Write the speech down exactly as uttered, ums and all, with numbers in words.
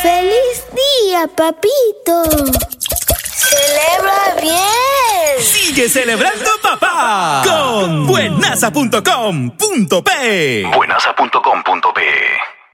¡Feliz día, papito! ¡Celebra bien! ¡Sigue celebrando, papá! Con buenaza punto com punto pe. buenaza punto com punto pe